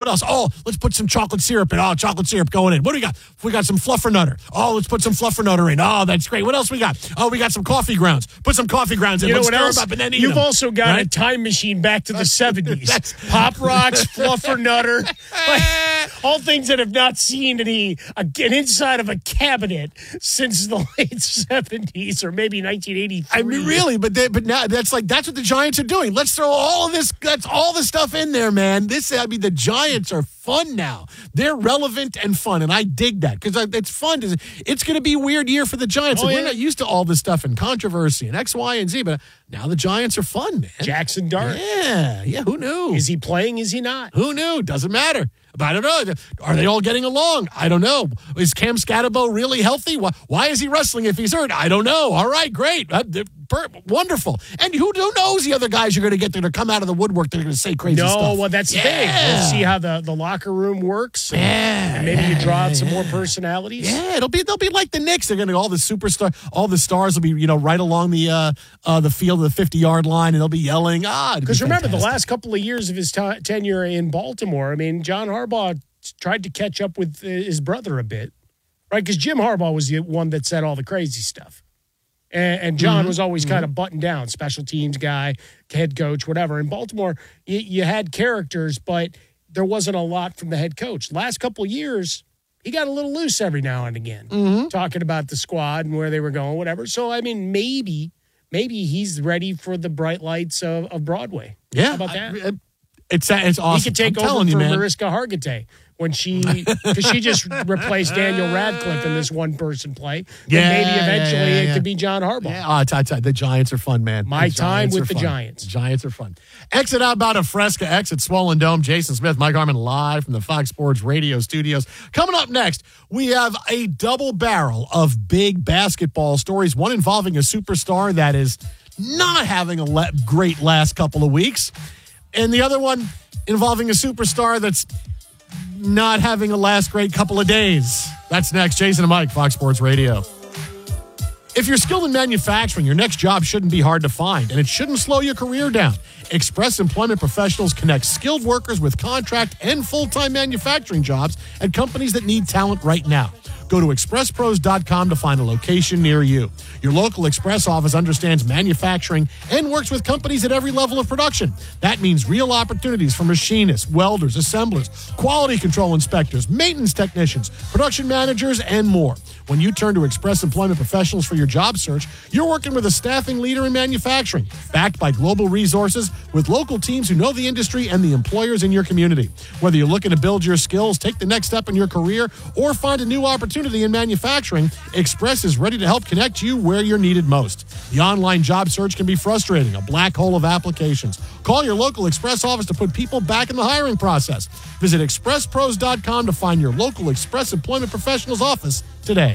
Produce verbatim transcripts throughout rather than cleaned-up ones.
else? Oh, let's put some chocolate syrup in. Oh, chocolate syrup going in. What do we got? We got some fluffernutter. Oh, let's put some fluffernutter in. Oh, that's great. What else we got? Oh, we got some coffee grounds. Put some coffee grounds in. You know let's what stir else? them up and then eat You've them. also got Right? a time machine back to the seventies. That's- Pop Rocks, Fluffernutter, like, all things that have not seen any a, an inside of a cabinet since the late seventies or maybe nineteen eighty-three. I mean, really, but they, but now that's like that's what the Giants are doing. Let's throw all of this. That's all the stuff in there, man. This, I mean, the Giants are fun now. They're relevant and fun, and I dig that because it's fun. To, it's going to be a weird year for the Giants. Oh, Like, yeah. We're not used to all this stuff and controversy and X, Y, and Z, but now the Giants are fun, man. Jackson Dart. Yeah, yeah. Who knew? Is he playing? Is he not? Who knew? Doesn't matter. But I don't know. Are they all getting along? I don't know. Is Cam Scatterbo really healthy? Why, why is he wrestling if he's hurt? I don't know. All right, great. Uh, per, wonderful. And who, who knows the other guys you're going to get there to come out of the woodwork that are going to say crazy No, stuff? well, that's the Yeah. thing. We'll see how the, the locker room works. And, Yeah, and maybe yeah, you draw out some yeah. more personalities. Yeah, it'll be they'll be like the Knicks. They're going to all the superstar, all the stars will be you know right along the uh, uh, the field, the fifty yard line, and they'll be yelling. Ah, it'd be Because remember, the fantastic. last couple of years of his t- tenure in Baltimore, I mean, John Harbaugh tried to catch up with uh, his brother a bit, right? Because Jim Harbaugh was the one that said all the crazy stuff. And, and John Mm-hmm. was always kind of buttoned down, special teams guy, head coach, whatever. In Baltimore, you, you had characters, but there wasn't a lot from the head coach. Last couple of years, he got a little loose every now and again, Mm-hmm. talking about the squad and where they were going, whatever. So, I mean, maybe, maybe he's ready for the bright lights of, of Broadway. Yeah, How about that? I- I- it's it's awesome. He could take I'm over telling for you, man. Mariska Hargitay when she, because she just replaced Daniel Radcliffe in this one-person play. Yeah, and maybe yeah, eventually yeah, yeah. it could be John Harbaugh. Yeah, oh, t- t- the Giants are fun, man. My The time Giants with are the fun. Giants. The Giants are fun. Exit outbound of Fresca, exit Swollen Dome. Jason Smith, Mike Harmon live from the Fox Sports Radio studios. Coming up next, we have a double barrel of big basketball stories. One involving a superstar that is not having a le- great last couple of weeks, and the other one involving a superstar that's not having a last great couple of days. That's next. Jason and Mike, Fox Sports Radio. If you're skilled in manufacturing, your next job shouldn't be hard to find, and it shouldn't slow your career down. Express Employment Professionals connect skilled workers with contract and full-time manufacturing jobs at companies that need talent right now. Go to express pros dot com to find a location near you. Your local Express office understands manufacturing and works with companies at every level of production. That means real opportunities for machinists, welders, assemblers, quality control inspectors, maintenance technicians, production managers, and more. When you turn to Express Employment Professionals for your job search, you're working with a staffing leader in manufacturing, backed by global resources with local teams who know the industry and the employers in your community. Whether you're looking to build your skills, take the next step in your career, or find a new opportunity in manufacturing, Express is ready to help connect you where you're needed most. The online job search can be frustrating, a black hole of applications. Call your local Express office to put people back in the hiring process. Visit express pros dot com to find your local Express Employment Professionals office today.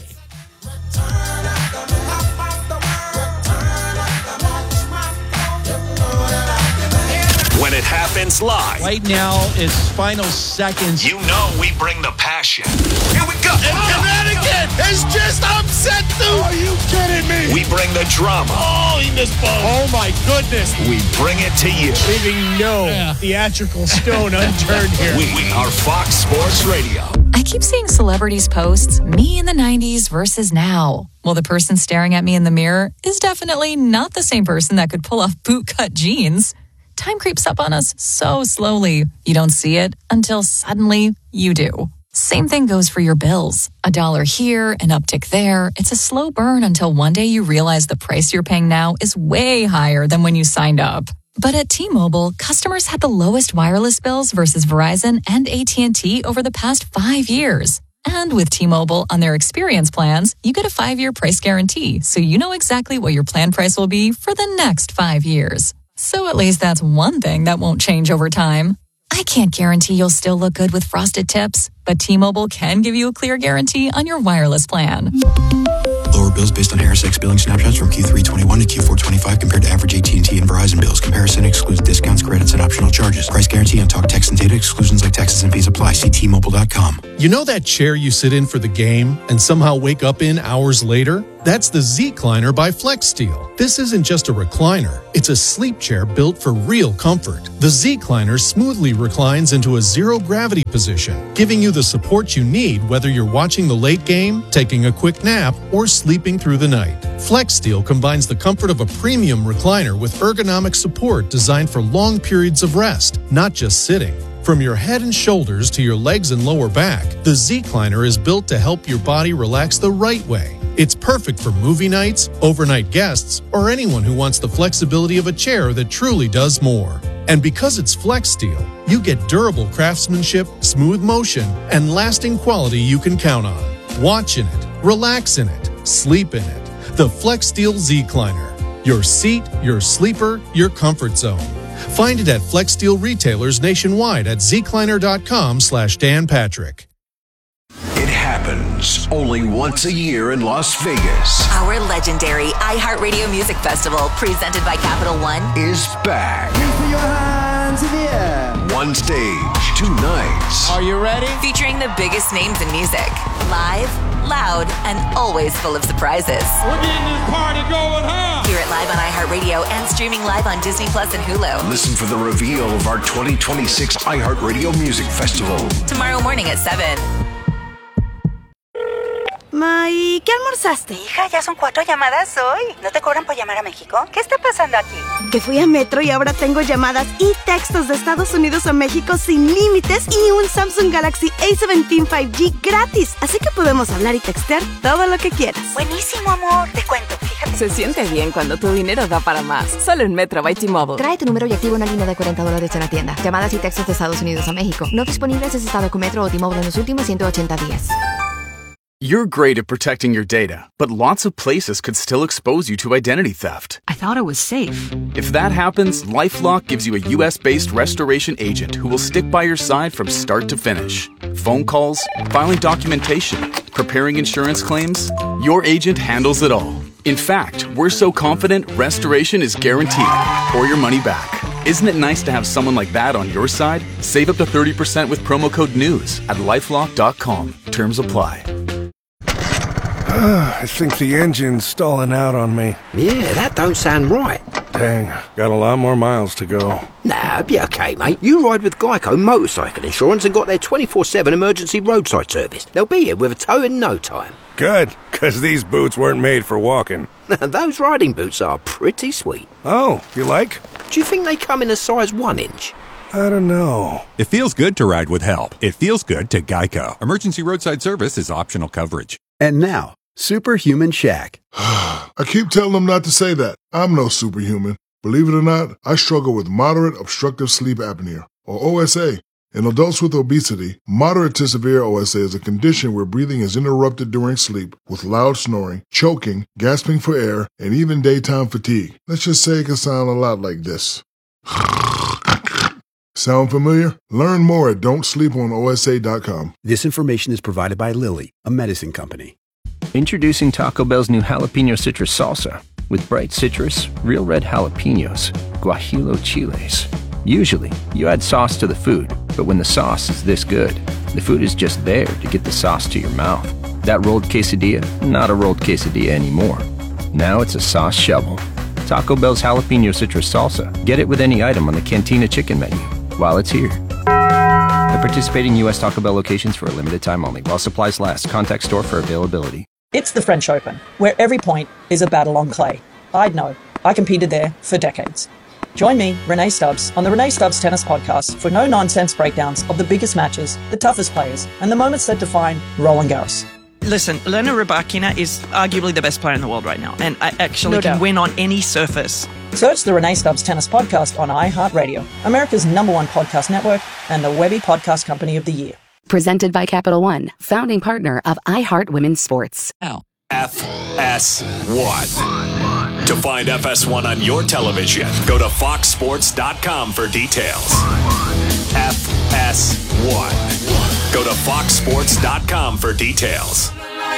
When it happens live, Right now, it's final seconds. you know we bring the passion. Here we go. And Connecticut has just upset the... Are you kidding me? We bring the drama. Oh, he missed both. Oh, my goodness. We bring it to you. Leaving no Yeah. theatrical stone unturned here. We, we are Fox Sports Radio. I keep seeing celebrities post me in the nineties versus now. Well, the person staring at me in the mirror is definitely not the same person that could pull off bootcut jeans. Time creeps up on us so slowly. You don't see it until suddenly you do. Same thing goes for your bills. A dollar here, an uptick there. It's a slow burn until one day you realize the price you're paying now is way higher than when you signed up. But at T-Mobile, customers had the lowest wireless bills versus Verizon and A T and T over the past five years. And with T-Mobile on their experience plans, you get a five-year price guarantee, so you know exactly what your plan price will be for the next five years. So at least that's one thing that won't change over time. I can't guarantee you'll still look good with Frosted Tips, But T-Mobile can give you a clear guarantee on your wireless plan. Lower bills based on ErisX billing snapshots from Q three twenty-one to Q four twenty-five compared to average A T and T and Verizon bills. Comparison excludes discounts, credits, and optional charges. Price guarantee on talk, text, and data. Exclusions like taxes and fees apply. See T Mobile dot com. You know that chair you sit in for the game and somehow wake up in hours later? That's the Z-Cliner by FlexSteel. This isn't just a recliner. It's a sleep chair built for real comfort. The Z-Cliner smoothly reclines into a zero-gravity position, giving you the support you need whether you're watching the late game, taking a quick nap, or sleeping through the night. FlexSteel combines the comfort of a premium recliner with ergonomic support designed for long periods of rest, not just sitting. From your head and shoulders to your legs and lower back, the Z-Cliner is built to help your body relax the right way. It's perfect for movie nights, overnight guests, or anyone who wants the flexibility of a chair that truly does more. And because it's FlexSteel, you get durable craftsmanship, smooth motion, and lasting quality you can count on. Watch in it, relax in it, sleep in it. The FlexSteel Z-Cliner. Your seat, your sleeper, your comfort zone. Find it at FlexSteel retailers nationwide at zcliner.com slash Dan Patrick. It happens only once a year in Las Vegas. Our legendary iHeartRadio Music Festival, presented by Capital One, is back. Put your hands in the air. One stage, two nights. Are you ready? featuring the biggest names in music. Live, loud, and always full of surprises. We're getting this party going, huh? Hear it live on iHeartRadio and streaming live on Disney Plus and Hulu. Listen for the reveal of our twenty twenty-six iHeartRadio Music Festival. Tomorrow morning at seven. Ma, ¿y qué almorzaste? Hija, ya son cuatro llamadas hoy. ¿No te cobran por llamar a México? ¿Qué está pasando aquí? Que fui a Metro y ahora tengo llamadas y textos de Estados Unidos a México sin límites y un Samsung Galaxy A diecisiete cinco G gratis. Así que podemos hablar y textear todo lo que quieras. Buenísimo, amor. Te cuento, fíjate. Se siente bien cuando tu dinero da para más. Solo en Metro by T-Mobile. Trae tu número y activa una línea de cuarenta dólares en la tienda. Llamadas y textos de Estados Unidos a México. No disponibles si estado con Metro o T-Mobile en los últimos ciento ochenta días. You're great at protecting your data, but lots of places could still expose you to identity theft. I thought it was safe. If that happens, LifeLock gives you a U S-based restoration agent who will stick by your side from start to finish. Phone calls, filing documentation, preparing insurance claims, your agent handles it all. In fact, we're so confident restoration is guaranteed or your money back. Isn't it nice to have someone like that on your side? Save up to thirty percent with promo code NEWS at lifelock dot com. Terms apply. I think the engine's stalling out on me. Yeah, that don't sound right. Dang, got a lot more miles to go. Nah, be okay, mate. You ride with Geico Motorcycle Insurance and got their twenty-four seven emergency roadside service. They'll be here with a tow in no time. Good, because these boots weren't made for walking. Those riding boots are pretty sweet. Oh, you like? Do you think they come in a size one inch? I don't know. It feels good to ride with help. It feels good to Geico. Emergency roadside service is optional coverage. And now, Superhuman Shaq. I keep telling them not to say that. I'm no superhuman. Believe it or not, I struggle with moderate obstructive sleep apnea, or O S A. In adults with obesity, moderate to severe O S A is a condition where breathing is interrupted during sleep with loud snoring, choking, gasping for air, and even daytime fatigue. Let's just say it can sound a lot like this. Sound familiar? Learn more at don't sleep on O S A dot com. This information is provided by Lilly, a medicine company. Introducing Taco Bell's new jalapeno citrus salsa. With bright citrus, real red jalapenos, guajillo chiles. Usually, you add sauce to the food, but when the sauce is this good, the food is just there to get the sauce to your mouth. That rolled quesadilla, not a rolled quesadilla anymore. Now it's a sauce shovel. Taco Bell's jalapeno citrus salsa. Get it with any item on the Cantina chicken menu while it's here. At participating U S Taco Bell locations for a limited time only. While supplies last. Contact store for availability. It's the French Open, where every point is a battle on clay. I'd know. I competed there for decades. Join me, Renee Stubbs, on the Renee Stubbs Tennis Podcast for no-nonsense breakdowns of the biggest matches, the toughest players, and the moments that define Roland Garros. Listen, Elena Rybakina is arguably the best player in the world right now, and I actually No can doubt. win on any surface. Search the Renee Stubbs Tennis Podcast on iHeartRadio, America's number one podcast network, and the Webby Podcast Company of the Year. Presented by Capital One, founding partner of iHeart Women's Sports. F S one. To find F S one on your television, go to fox sports dot com for details. F S one. Go to fox sports dot com for details.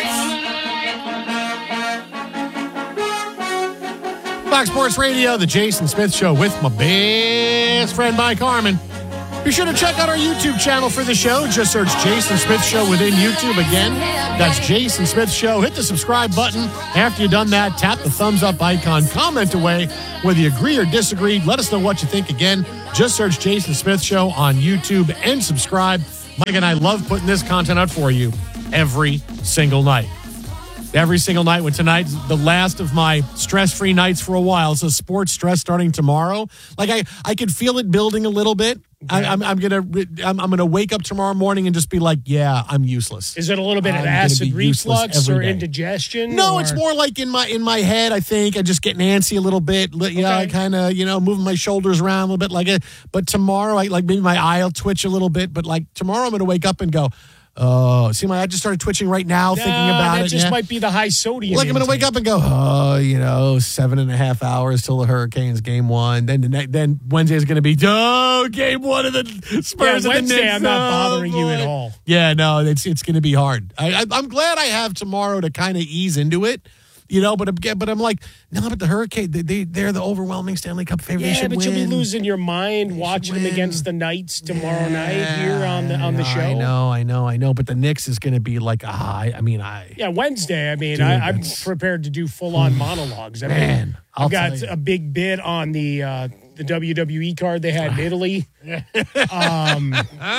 Fox Sports Radio, the Jason Smith Show with my best friend Mike Harmon. Be sure to check out our YouTube channel for the show. Just search Jason Smith Show within YouTube. Again, that's Jason Smith Show. Hit the subscribe button. After you've done that, tap the thumbs up icon. Comment away whether you agree or disagree. Let us know what you think. Again, just search Jason Smith Show on YouTube and subscribe. Mike and I love putting this content out for you every single night. Every single night. When tonight's the last of my stress-free nights for a while. So sports stress starting tomorrow. Like I, I could feel it building a little bit. I, I'm, I'm gonna, I'm, I'm gonna wake up tomorrow morning and just be like, yeah, I'm useless. Is it a little bit I'm of acid reflux or day. indigestion? No, or? It's more like in my in my head. I think I just get antsy a little bit. You know, okay. I kind of you know moving my shoulders around a little bit like it. But tomorrow, I like maybe my eye will twitch a little bit. But like tomorrow, I'm gonna wake up and go. Oh, see, my I just started twitching right now, no, thinking about that it. That just yeah. might be the high sodium. Like I'm going to wake up and go, oh, you know, seven and a half hours till the Hurricanes game one. Then the ne- then Wednesday is going to be, oh, game one of the Spurs. Yeah, and the Wednesday, Knicks. I'm not bothering oh, you at all. Yeah, no, it's it's going to be hard. I, I, I'm glad I have tomorrow to kind of ease into it. You know, but but I'm like, no, but the Hurricane, they, they, they're the overwhelming Stanley Cup favorite. Yeah, they but win. you'll be losing your mind watching them against the Knights tomorrow yeah, night here on the on the show. I know, I know, I know. But the Knicks is going to be like a high. I mean, I. Yeah, Wednesday, I mean, Dude, I, I'm prepared to do full-on monologues. I Man, mean, I'll I've got a big bid on the uh, the W W E card they had in Italy. um,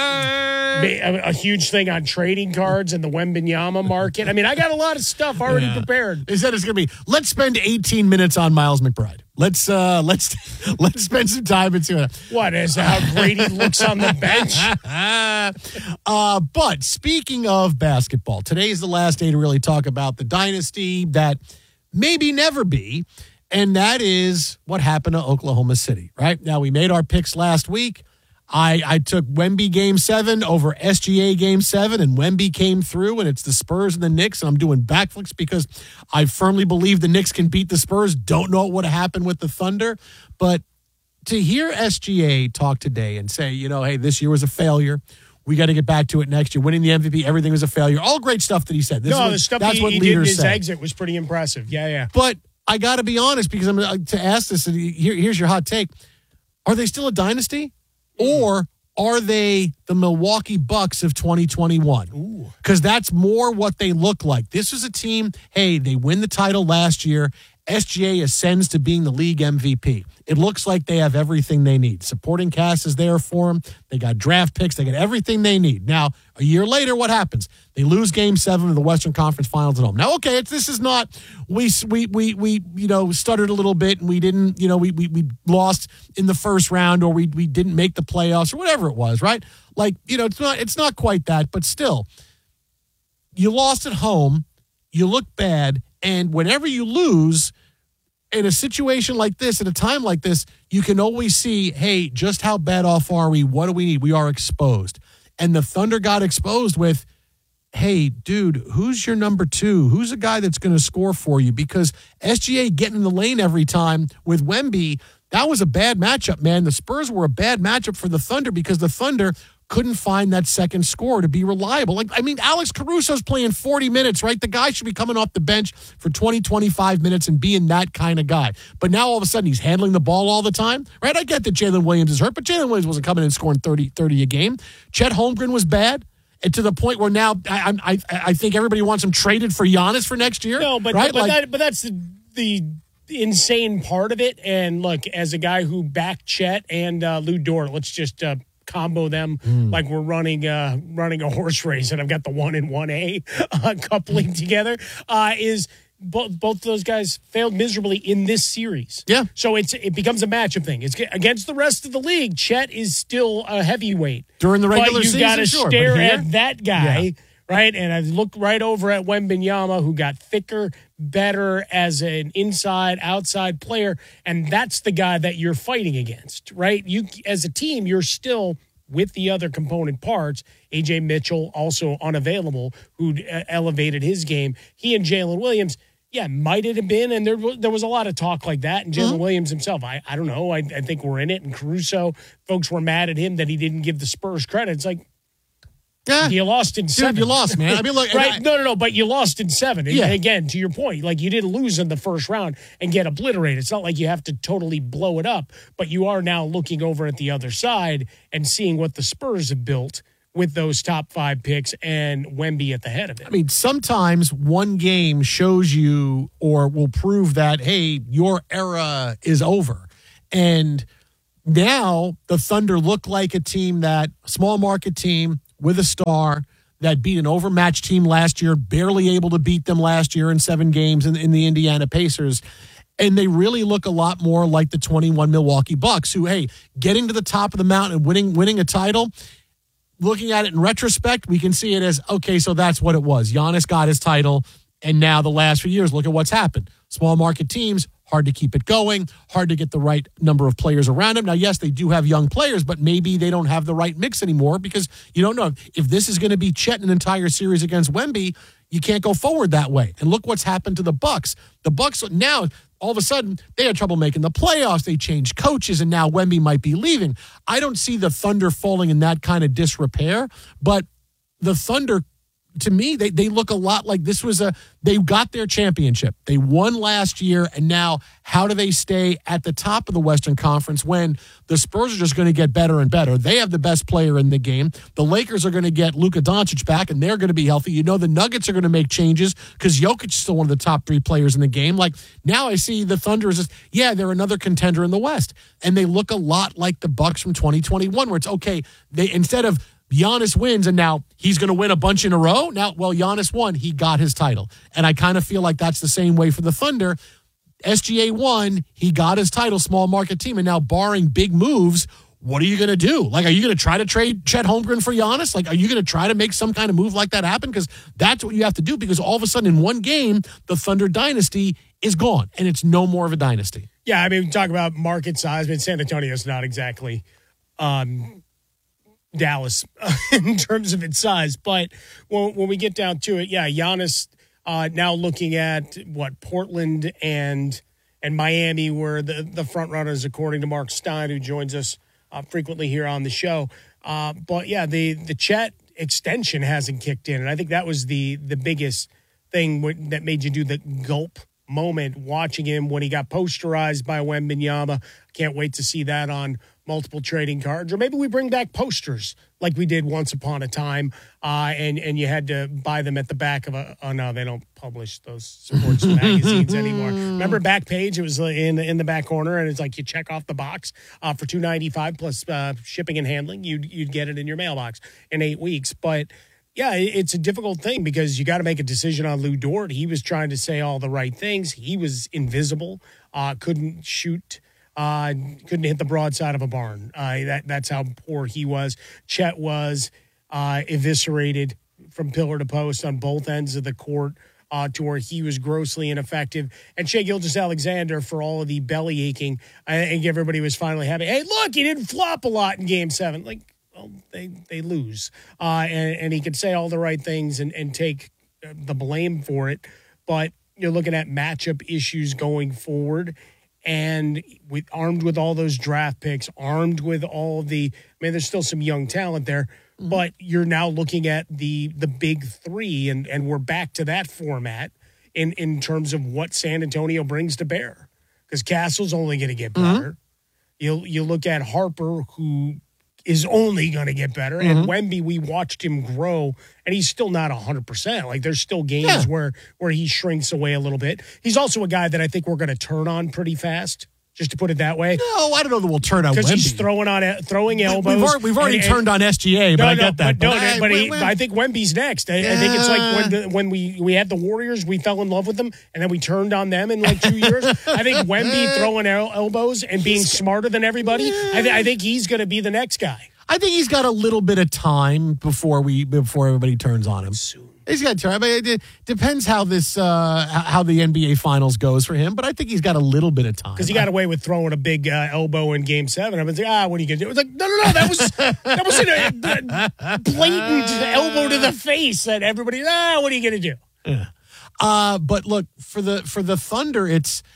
a, a huge thing on trading cards and the Wembanyama market. I mean, I got a lot of stuff already yeah. prepared. They said it's going to be, let's spend eighteen minutes on Miles McBride. Let's uh, let's let's spend some time into it. What is how great he looks on the bench? uh, but speaking of basketball, today is the last day to really talk about the dynasty that maybe never be, and that is what happened to Oklahoma City. Right now, we made our picks last week. I, I took Wemby Game seven over S G A Game seven, and Wemby came through, and it's the Spurs and the Knicks, and I'm doing backflips because I firmly believe the Knicks can beat the Spurs. Don't know what would have happened with the Thunder, but to hear S G A talk today and say, you know, hey, this year was a failure. We got to get back to it next year. Winning the M V P, everything was a failure. All great stuff that he said. This no, was, the stuff that's he, what he did in leaders his say. exit was pretty impressive. Yeah, yeah. But I got to be honest because I'm uh, to ask this, and here, here's your hot take. Are they still a dynasty? Or are they the Milwaukee Bucks of twenty twenty-one? Because that's more what they look like. This was a team, hey, they win the title last year. S G A ascends to being the league M V P. It looks like they have everything they need. Supporting cast is there for them. They got draft picks. They got everything they need. Now, a year later, what happens? They lose Game Seven of the Western Conference Finals at home. Now, okay, it's, this is not we we we we you know stuttered a little bit and we didn't you know we we we lost in the first round or we we didn't make the playoffs or whatever it was, right? Like you know, it's not it's not quite that, but still, you lost at home. You look bad. And whenever you lose in a situation like this, at a time like this, you can always see, hey, just how bad off are we? What do we need? We are exposed. And the Thunder got exposed with, hey, dude, who's your number two? Who's a guy that's going to score for you? Because S G A getting in the lane every time with Wemby, that was a bad matchup, man. The Spurs were a bad matchup for the Thunder because the Thunder couldn't find that second score to be reliable. Like, I mean, Alex Caruso's playing forty minutes, right? The guy should be coming off the bench for twenty, twenty-five minutes and being that kind of guy. But now all of a sudden he's handling the ball all the time, right? I get that Jalen Williams is hurt, but Jalen Williams wasn't coming in and scoring thirty, thirty a game. Chet Holmgren was bad. And to the point where now I, I I think everybody wants him traded for Giannis for next year. No, but right? but, like, that, but that's the, the insane part of it. And look, as a guy who backed Chet and uh, Lou Dort, let's just uh, combo them mm. like we're running uh, running a horse race, and I've got the one and one A uh, coupling together. Uh, is both both those guys failed miserably in this series? Yeah. So it's it becomes a matchup thing. It's against the rest of the league. Chet is still a heavyweight during the regular but you season. You got to sure, stare here, at that guy. Yeah. Right, and I look right over at Wembanyama, who got thicker, better as an inside, outside player, and that's the guy that you're fighting against, right? You, as a team, you're still with the other component parts. A J Mitchell, also unavailable, who uh, elevated his game. He and Jalen Williams, yeah, might it have been, and there, there was a lot of talk like that, and Jalen mm-hmm. Williams himself, I, I don't know, I, I think we're in it, and Caruso, folks were mad at him that he didn't give the Spurs credit. It's like, Yeah. You lost in Dude, seven. you lost, man. I mean, look. right? I, no, no, no. But you lost in seven. Yeah. And again, to your point, like you didn't lose in the first round and get obliterated. It's not like you have to totally blow it up, but you are now looking over at the other side and seeing what the Spurs have built with those top five picks and Wemby at the head of it. I mean, sometimes one game shows you or will prove that, hey, your era is over. And now the Thunder look like a team that, small market team with a star that beat an overmatched team last year, barely able to beat them last year in seven games in, in the Indiana Pacers. And they really look a lot more like the twenty-one Milwaukee Bucks, who, hey, getting to the top of the mountain and winning, winning a title, looking at it in retrospect, we can see it as, okay, so that's what it was. Giannis got his title, and now the last few years, look at what's happened. Small market teams, hard to keep it going, hard to get the right number of players around them. Now, yes, they do have young players, but maybe they don't have the right mix anymore because you don't know. If this is going to be Chet an entire series against Wemby, you can't go forward that way. And look what's happened to the Bucks. The Bucks now, all of a sudden, they had trouble making the playoffs. They changed coaches, and now Wemby might be leaving. I don't see the Thunder falling in that kind of disrepair, but the Thunder, to me, they, they look a lot like this was a, they got their championship. They won last year, and now how do they stay at the top of the Western Conference when the Spurs are just going to get better and better? They have the best player in the game. The Lakers are going to get Luka Doncic back, and they're going to be healthy. You know the Nuggets are going to make changes because Jokic is still one of the top three players in the game. Like, now I see the Thunder as just, yeah, they're another contender in the West, and they look a lot like the Bucks from twenty twenty-one, where it's, okay, they instead of Giannis wins, and now he's going to win a bunch in a row. Now, well, Giannis won. He got his title. And I kind of feel like that's the same way for the Thunder. S G A won. He got his title, small market team. And now, barring big moves, what are you going to do? Like, are you going to try to trade Chet Holmgren for Giannis? Like, are you going to try to make some kind of move like that happen? Because that's what you have to do, because all of a sudden in one game, the Thunder dynasty is gone, and it's no more of a dynasty. Yeah, I mean, we talk about market size. I mean, San Antonio's not exactly um, Dallas in terms of its size. But when, when we get down to it, yeah, Giannis uh, now looking at, what, Portland and and Miami were the, the front runners, according to Mark Stein, who joins us uh, frequently here on the show. Uh, but, yeah, the, the Chet extension hasn't kicked in. And I think that was the, the biggest thing w- that made you do the gulp moment watching him when he got posterized by Wembanyama. Can't wait to see that on multiple trading cards, or maybe we bring back posters like we did once upon a time, uh, and and you had to buy them at the back of a. Oh no, they don't publish those sports magazines anymore. Remember Backpage? It was in in the back corner, and it's like you check off the box uh, for two ninety-five plus uh, shipping and handling. You'd you'd get it in your mailbox in eight weeks, but. Yeah, it's a difficult thing because you got to make a decision on Lou Dort. He was trying to say all the right things. He was invisible, uh, couldn't shoot, uh, couldn't hit the broadside of a barn. Uh, that That's how poor he was. Chet was uh, eviscerated from pillar to post on both ends of the court uh, to where he was grossly ineffective. And Shai Gilgeous-Alexander, for all of the belly aching, I think everybody was finally happy. Hey, look, he didn't flop a lot in game seven. Like, well, they they lose, uh, and, and he can say all the right things and, and take the blame for it. But you're looking at matchup issues going forward, and with armed with all those draft picks, armed with all the, I mean, there's still some young talent there, mm-hmm. but you're now looking at the the big three, and, and we're back to that format in, in terms of what San Antonio brings to bear, because Castle's only going to get better. Mm-hmm. You you look at Harper, who is only going to get better. Mm-hmm. And Wemby, we watched him grow, and he's still not one hundred percent. Like, there's still games yeah. where where he shrinks away a little bit. He's also a guy that I think we're going to turn on pretty fast, just to put it that way. No, I don't know that we'll turn on Wemby. Because he's throwing on throwing elbows. We've already, we've already and, turned on S G A, but no, I get that. But, no, but, I, but, wait, he, wait. but I think Wemby's next. I, yeah. I think it's like when the, when we, we had the Warriors, we fell in love with them, and then we turned on them in like two years. I think Wemby throwing el- elbows and being smarter than everybody, yeah. I, th- I think he's going to be the next guy. I think he's got a little bit of time before we before everybody turns on him. Soon. He's got time. I mean, it depends how this uh, how the N B A Finals goes for him, but I think he's got a little bit of time. Because he got away with throwing a big uh, elbow in Game Seven. I was like, ah, what are you gonna do? It was like, no, no, no, that was that was a blatant elbow to the face that everybody. Ah, what are you gonna do? Yeah. Uh, but look, for the for the Thunder, it's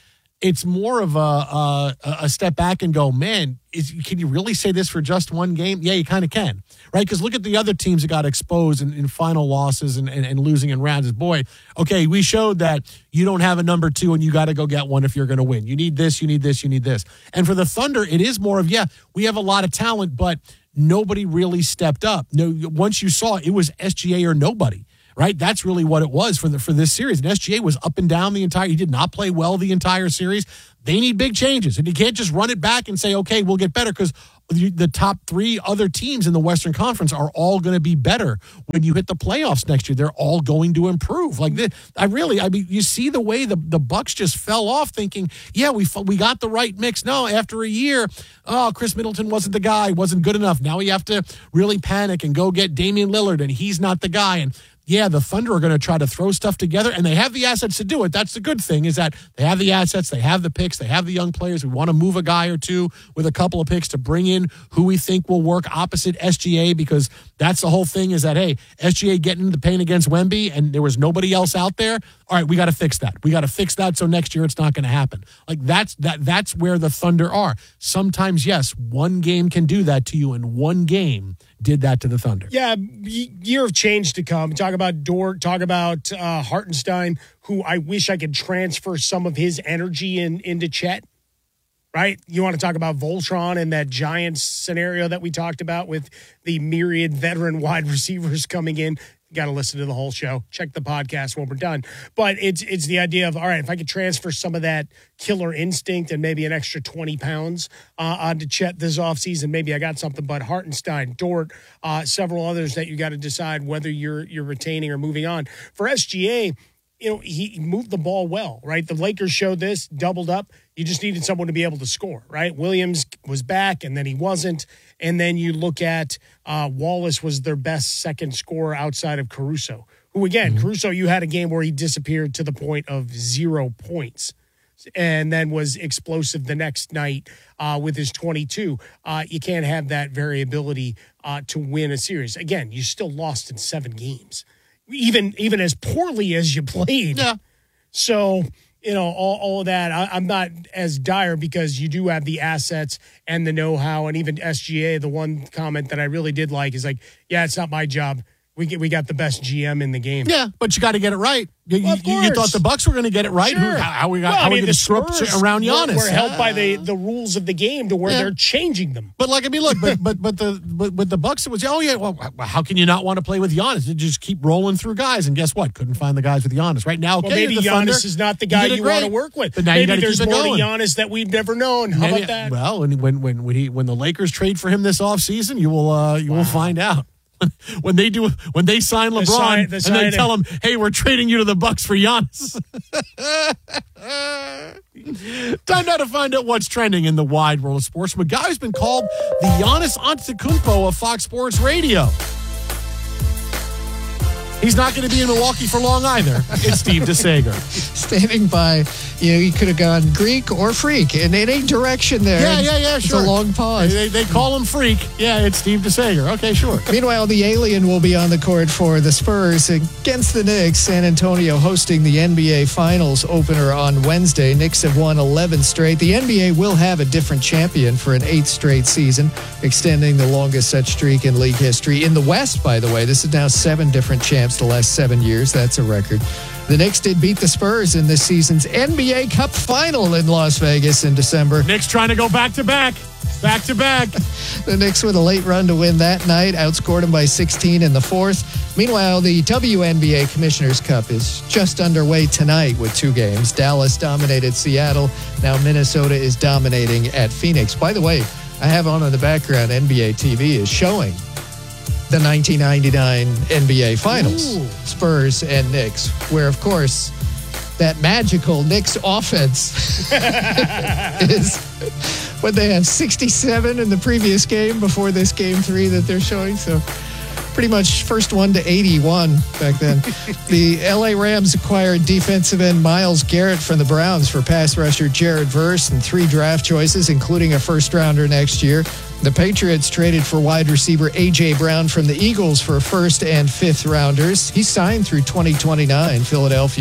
it's more of a a, a step back and go, man, is, can you really say this for just one game? Yeah, you kind of can, right? Because look at the other teams that got exposed in, in final losses and, and, and losing in rounds. Boy, okay, we showed that you don't have a number two and you got to go get one if you're going to win. You need this, you need this, you need this. And for the Thunder, it is more of, yeah, we have a lot of talent, but nobody really stepped up. No, once you saw it, it was S G A or nobody. Right, that's really what it was for the for this series. And S G A was up and down the entire. He did not play well the entire series. They need big changes, and you can't just run it back and say, "Okay, we'll get better," because the top three other teams in the Western Conference are all going to be better when you hit the playoffs next year. They're all going to improve. Like this, I really, I mean, you see the way the the Bucks just fell off, thinking, "Yeah, we we got the right mix." No, after a year, oh, Chris Middleton wasn't the guy, wasn't good enough. Now we have to really panic and go get Damian Lillard, and he's not the guy. And yeah, the Thunder are going to try to throw stuff together, and they have the assets to do it. That's the good thing, is that they have the assets, they have the picks, they have the young players. We want to move a guy or two with a couple of picks to bring in who we think will work opposite S G A, because that's the whole thing, is that, hey, S G A getting in the paint against Wemby, and there was nobody else out there. All right, we got to fix that. We got to fix that so next year it's not going to happen. Like, that's that. That's where the Thunder are. Sometimes, yes, one game can do that to you, and one game did that to the Thunder. Yeah, year of change to come. Talk about Dort, talk about uh, Hartenstein, who I wish I could transfer some of his energy in, into Chet, right? You want to talk about Voltron and that Giants scenario that we talked about with the myriad veteran wide receivers coming in. Got to listen to the whole show. Check the podcast when we're done. But it's it's the idea of, all right, if I could transfer some of that killer instinct and maybe an extra twenty pounds uh, onto Chet this offseason, maybe I got something. But Hartenstein, Dort, uh, several others that you got to decide whether you're you're retaining or moving on. For S G A, you know, he moved the ball well, right? The Lakers showed this, doubled up. You just needed someone to be able to score, right? Williams was back, and then he wasn't. And then you look at uh, Wallace was their best second scorer outside of Caruso, who, again, mm-hmm. Caruso, you had a game where he disappeared to the point of zero points and then was explosive the next night uh, with his twenty-two. Uh, you can't have that variability uh, to win a series. Again, you still lost in seven games, even even as poorly as you played. Yeah. So, you know, all, all of that, I, I'm not as dire because you do have the assets and the know-how, and even S G A, the one comment that I really did like is like, yeah, it's not my job. We get, we got the best G M in the game. Yeah, but you got to get it right. You, well, you, you thought the Bucks were going to get it right? Sure. Who, how, how we got? Well, how I mean, we going to screw up around Giannis? We're, we're held by the, the rules of the game to where Yeah. they're changing them. But like, I mean, look, but but but the but with the Bucks, it was, oh yeah, well, how can you not want to play with Giannis? You just keep rolling through guys, and guess what? Couldn't find the guys with Giannis right now. Okay, Well, maybe the Giannis Thunder, is not the guy did it you want to great. work with. But now you maybe gotta there's keep it more going. to Giannis that we've never known. How Maybe- about that? Well, when when when when he when the Lakers trade for him this offseason, you will uh, you will find out. When they do, when they sign LeBron sign- the and signing. they tell him, "Hey, we're trading you to the Bucks for Giannis." Time now to find out what's trending in the wide world of sports. From a guy who's been called the Giannis Antetokounmpo of Fox Sports Radio. He's not going to be in Milwaukee for long either. It's Steve DeSager. Standing by, you know, he could have gone Greek or freak in any direction there. Yeah, yeah, yeah, It's sure. a long pause. They, they call him freak. Yeah, it's Steve DeSager. Okay, sure. Meanwhile, the alien will be on the court for the Spurs against the Knicks. San Antonio hosting the N B A Finals opener on Wednesday. Knicks have won eleven straight. The N B A will have a different champion for an eighth straight season, extending the longest such streak in league history. In the West, by the way, this is now seven different champs the last seven years. That's a record. The Knicks did beat the Spurs in this season's N B A Cup final in Las Vegas in December. Knicks trying to go back to back. Back to back. The Knicks with a late run to win that night, outscored them by sixteen in the fourth. Meanwhile, the W N B A Commissioner's Cup is just underway tonight with two games. Dallas dominated Seattle. Now Minnesota is dominating at Phoenix. By the way, I have on in the background, N B A T V is showing the nineteen ninety-nine N B A Finals, Ooh. Spurs and Knicks, where, of course, that magical Knicks offense is what they have sixty-seven in the previous game before this game three that they're showing. So pretty much first one to eighty-one back then. The L A Rams acquired defensive end Myles Garrett from the Browns for pass rusher Jared Verse and three draft choices, including a first rounder next year. The Patriots traded for wide receiver A J. Brown from the Eagles for first and fifth rounders. He's signed through twenty twenty-nine. Philadelphia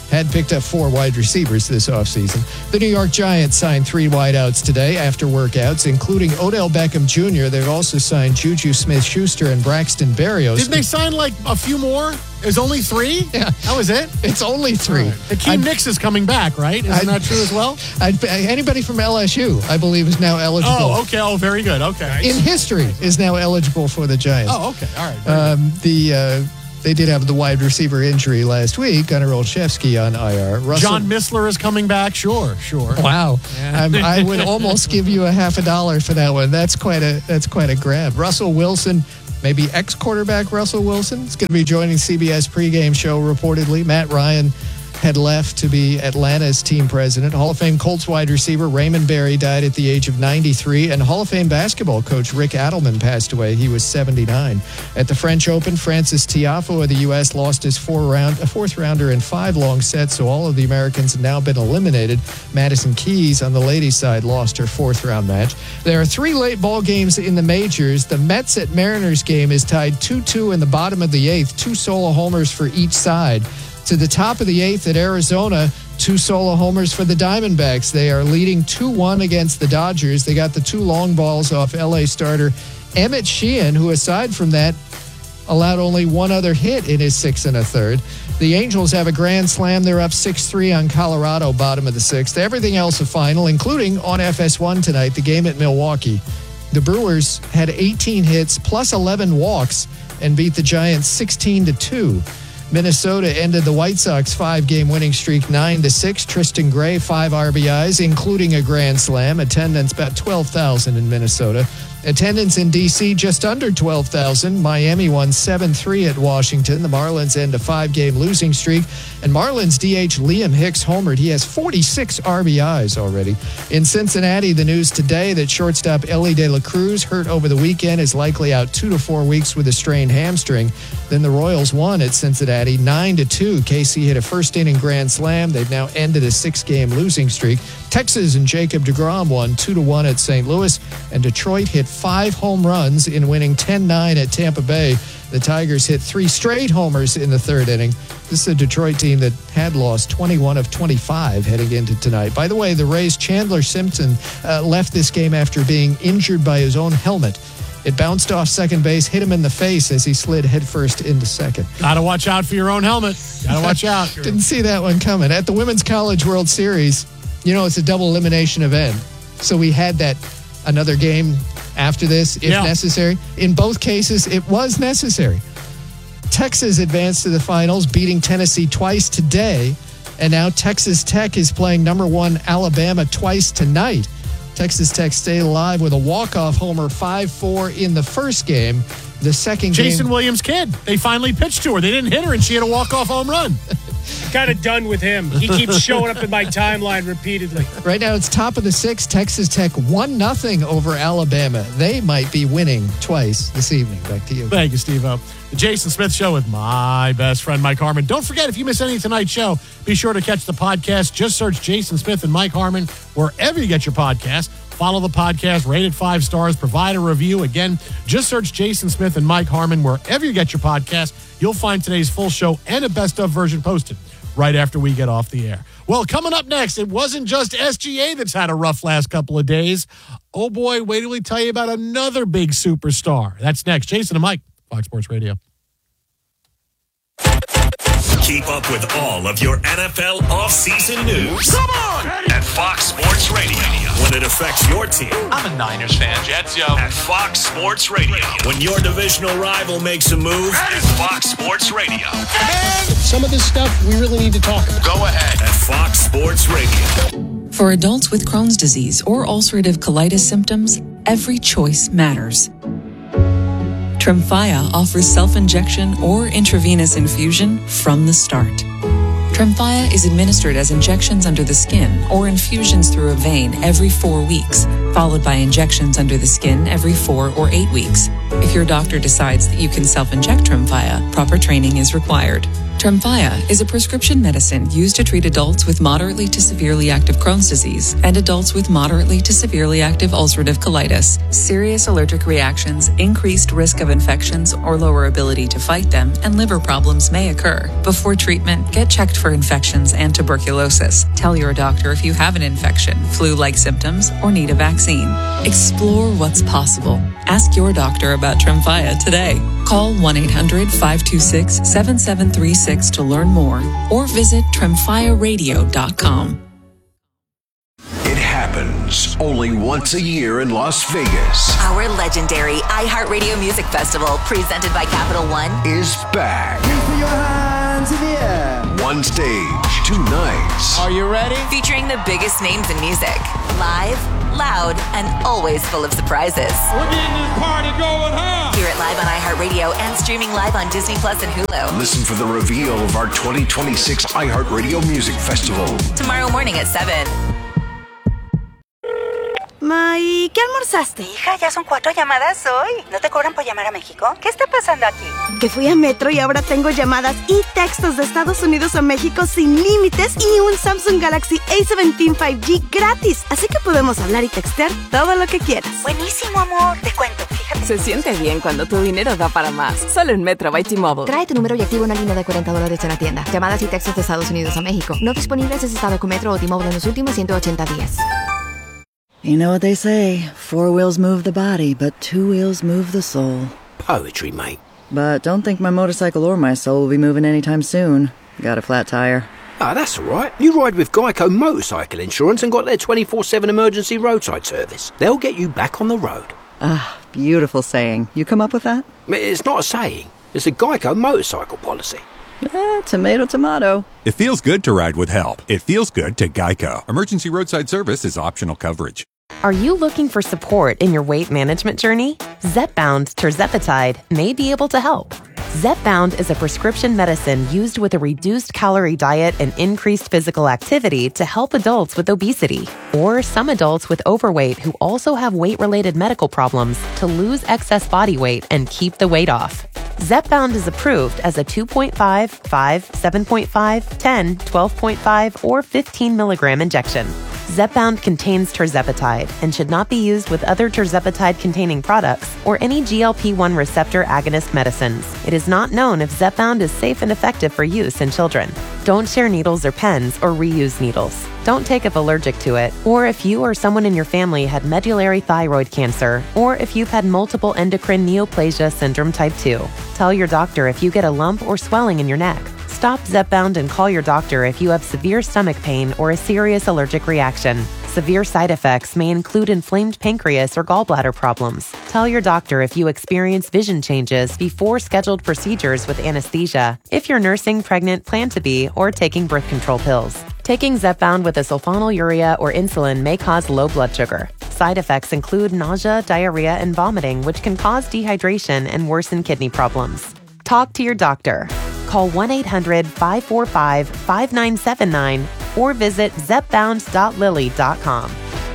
had picked up four wide receivers this offseason. The New York Giants signed three wideouts today after workouts, including Odell Beckham Junior They've also signed Juju Smith-Schuster and Braxton Berrios. Didn't they sign like a few more? There's only three? Yeah. That was it? It's only three. Right. Hakeem Nicks is coming back, right? Isn't I'd, that true as well? I'd, anybody from L S U, I believe, is now eligible. Oh, okay. Oh, very good. Okay. In history, is now eligible for the Giants. Oh, okay. All right. Um, the uh, They did have the wide receiver injury last week. Gunnar Olszewski on I R. Russell, John Missler is coming back. Sure, sure. Wow. Yeah. I'm, I would almost give you a half a dollar for that one. That's quite a that's quite a grab. Russell Wilson, maybe ex-quarterback Russell Wilson, is going to be joining C B S pregame show reportedly. Matt Ryan had left to be Atlanta's team president. Hall of Fame Colts wide receiver Raymond Berry died at the age of ninety-three, and Hall of Fame basketball coach Rick Adelman passed away. He was seventy-nine. At the French Open, Francis Tiafoe of the U S lost his four round, a fourth rounder in five long sets, so all of the Americans have now been eliminated. Madison Keys on the ladies' side lost her fourth round match. There are three late ball games in the majors. The Mets at Mariners game is tied two two in the bottom of the eighth, two solo homers for each side. To the top of the eighth at Arizona, two solo homers for the Diamondbacks. They are leading two one against the Dodgers. They got the two long balls off L A starter Emmett Sheehan, who aside from that allowed only one other hit in his six and a third. The Angels have a grand slam. They're up six three on Colorado, bottom of the sixth. Everything else a final, including on F S one tonight, the game at Milwaukee. The Brewers had eighteen hits plus eleven walks and beat the Giants sixteen to two. Minnesota ended the White Sox five-game winning streak nine to six. Tristan Gray, five R B Is, including a grand slam. Attendance about twelve thousand in Minnesota. Attendance in D C just under twelve thousand. Miami won seven three at Washington. The Marlins end a five-game losing streak. And Marlins D H Liam Hicks homered. He has forty-six R B Is already. In Cincinnati, the news today that shortstop Ellie De La Cruz, hurt over the weekend, is likely out two to four weeks with a strained hamstring. Then the Royals won at Cincinnati nine to two. K C hit a first-inning grand slam. They've now ended a six-game losing streak. Texas and Jacob deGrom won two to one at Saint Louis. And Detroit hit five home runs in winning ten nine at Tampa Bay. The Tigers hit three straight homers in the third inning. This is a Detroit team that had lost twenty-one of twenty-five heading into tonight. By the way, the Rays' Chandler Simpson uh, left this game after being injured by his own helmet. It bounced off second base, hit him in the face as he slid headfirst into second. Gotta watch out for your own helmet. Gotta watch out. Didn't see that one coming. At the Women's College World Series, you know, it's a double elimination event. So we had that another game after this, if yeah. necessary. In both cases, it was necessary. Texas advanced to the finals, beating Tennessee twice today. And now Texas Tech is playing number one Alabama twice tonight. Texas Tech stayed alive with a walk-off homer five four in the first game. The second Jason game... Jason Williams' kid. They finally pitched to her. They didn't hit her, and she had a walk-off home run. Kind of done with him. He keeps showing up in my timeline repeatedly. Right now, it's top of the sixth. Texas Tech one nothing over Alabama. They might be winning twice this evening. Back to you. Thank you, Steve-O. The Jason Smith Show with my best friend, Mike Harmon. Don't forget, if you miss any of tonight's show, be sure to catch the podcast. Just search Jason Smith and Mike Harmon wherever you get your podcast. Follow the podcast, rate it five stars, provide a review. Again, just search Jason Smith and Mike Harmon wherever you get your podcast. You'll find today's full show and a best-of version posted right after we get off the air. Well, coming up next, it wasn't just S G A that's had a rough last couple of days. Oh, boy, wait till we tell you about another big superstar. That's next. Jason and Mike, Fox Sports Radio. Keep up with all of your N F L offseason news. Come on! At Fox Sports Radio. When it affects your team. I'm a Niners fan, Jets, yo. At Fox Sports Radio. When your divisional rival makes a move. At Fox Sports Radio. And some of this stuff we really need to talk about. Go ahead. At Fox Sports Radio. For adults with Crohn's disease or ulcerative colitis symptoms, every choice matters. Tremfya offers self-injection or intravenous infusion from the start. Tremfya is administered as injections under the skin or infusions through a vein every four weeks, followed by injections under the skin every four or eight weeks. If your doctor decides that you can self-inject Tremfya, proper training is required. Tremfya is a prescription medicine used to treat adults with moderately to severely active Crohn's disease and adults with moderately to severely active ulcerative colitis. Serious allergic reactions, increased risk of infections or lower ability to fight them, and liver problems may occur. Before treatment, get checked for infections and tuberculosis. Tell your doctor if you have an infection, flu-like symptoms, or need a vaccine. Explore what's possible. Ask your doctor about Tremfya today. Call one eight hundred five two six seven seven three six to learn more or visit tremfya radio dot com. It happens only once a year in Las Vegas. Our legendary iHeartRadio Music Festival, presented by Capital One, is back. Put your hands in the air. One stage, two nights. Are you ready? featuring the biggest names in music. Live, loud, and always full of surprises. We're getting this party going, huh? Hear it live on iHeartRadio and streaming live on Disney Plus and Hulu. Listen for the reveal of our twenty twenty-six iHeartRadio Music Festival. Tomorrow morning at seven. Ma, ¿y qué almorzaste? Hija, ya son cuatro llamadas hoy. ¿No te cobran por llamar a México? ¿Qué está pasando aquí? Que fui a Metro y ahora tengo llamadas y textos de Estados Unidos a México sin límites y un Samsung Galaxy A diecisiete cinco G gratis. Así que podemos hablar y textear todo lo que quieras. Buenísimo, amor. Te cuento, fíjate. Se siente bien cuando tu dinero da para más. Solo en Metro by T-Mobile. Trae tu número y activa una línea de cuarenta dólares en la tienda. Llamadas y textos de Estados Unidos a México. No disponibles en estado con Metro o T-Mobile en los últimos ciento ochenta días. You know what they say, four wheels move the body, but two wheels move the soul. Poetry, mate. But don't think my motorcycle or my soul will be moving anytime soon. Got a flat tire. Ah, that's all right. You ride with Geico Motorcycle Insurance and got their twenty-four seven emergency roadside service. They'll get you back on the road. Ah, beautiful saying. You come up with that? It's not a saying. It's a Geico motorcycle policy. Eh, tomato, tomato. It feels good to ride with help. It feels good to Geico. Emergency roadside service is optional coverage. Are you looking for support in your weight management journey? Zepbound Tirzepatide may be able to help. Zepbound is a prescription medicine used with a reduced calorie diet and increased physical activity to help adults with obesity or some adults with overweight who also have weight-related medical problems to lose excess body weight and keep the weight off. Zepbound is approved as a two point five, five, seven point five, ten, twelve point five, or fifteen milligram injection. Zepbound contains tirzepatide and should not be used with other tirzepatide-containing products or any G L P one receptor agonist medicines. It is not known if Zepbound is safe and effective for use in children. Don't share needles or pens or reuse needles. Don't take if allergic to it, or if you or someone in your family had medullary thyroid cancer, or if you've had multiple endocrine neoplasia syndrome type two. Tell your doctor if you get a lump or swelling in your neck. Stop Zepbound and call your doctor if you have severe stomach pain or a serious allergic reaction. Severe side effects may include inflamed pancreas or gallbladder problems. Tell your doctor if you experience vision changes before scheduled procedures with anesthesia, if you're nursing, pregnant, plan to be, or taking birth control pills. Taking Zepbound with a sulfonylurea or insulin may cause low blood sugar. Side effects include nausea, diarrhea, and vomiting, which can cause dehydration and worsen kidney problems. Talk to your doctor. Call one eight hundred five four five five nine seven nine or visit zepbound dot lily dot com.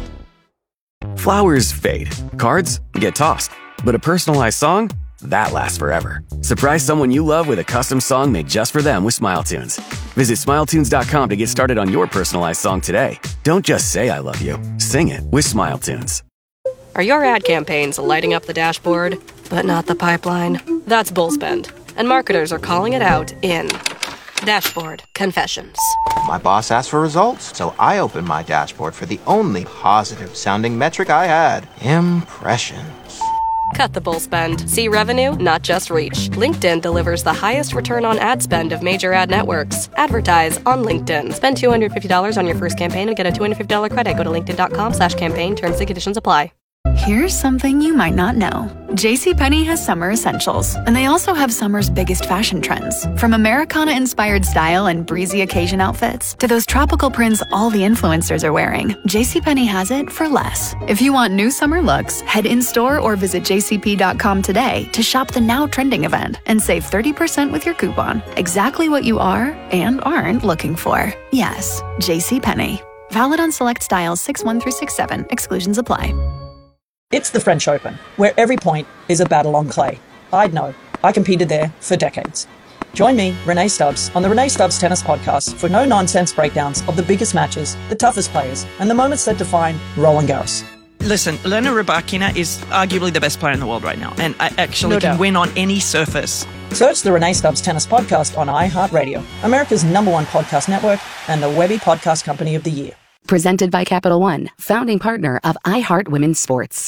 Flowers fade. Cards get tossed. But a personalized song? That lasts forever. Surprise someone you love with a custom song made just for them with SmileTunes. Visit smile tunes dot com to get started on your personalized song today. Don't just say I love you. Sing it with SmileTunes. Are your ad campaigns lighting up the dashboard, but not the pipeline? That's Bullspend. And marketers are calling it out in Dashboard Confessions. My boss asked for results, so I opened my dashboard for the only positive sounding metric I had: impressions. Cut the bull spend. See revenue, not just reach. LinkedIn delivers the highest return on ad spend of major ad networks. Advertise on LinkedIn. Spend two hundred fifty dollars on your first campaign and get a two hundred fifty dollars credit. Go to linkedin dot com slash campaign. Terms and conditions apply. Here's something you might not know. JCPenney has summer essentials, and they also have summer's biggest fashion trends. From Americana-inspired style and breezy occasion outfits to those tropical prints all the influencers are wearing, JCPenney has it for less. If you want new summer looks, head in-store or visit j c p dot com today to shop the now trending event and save thirty percent with your coupon. Exactly what you are and aren't looking for. Yes, JCPenney. Valid on select styles six one through six seven. Exclusions apply. It's the French Open, where every point is a battle on clay. I'd know. I competed there for decades. Join me, Renee Stubbs, on the Renee Stubbs Tennis Podcast for no-nonsense breakdowns of the biggest matches, the toughest players, and the moments that define Roland Garros. Listen, Elena Rybakina is arguably the best player in the world right now, and I actually No can doubt. win on any surface. Search the Renee Stubbs Tennis Podcast on iHeartRadio, America's number one podcast network, and the Webby Podcast Company of the Year. Presented by Capital One, founding partner of iHeart Women's Sports.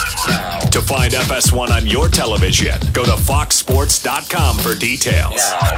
To find F S one on your television, go to fox sports dot com for details.